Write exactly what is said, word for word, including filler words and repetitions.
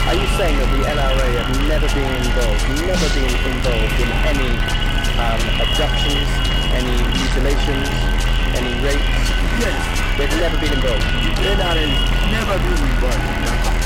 Are you saying that the N R A have never been involved, never been involved in any um, abductions, any mutilations, any rapes? Yes. They've never been involved. The N R A has never been involved in that.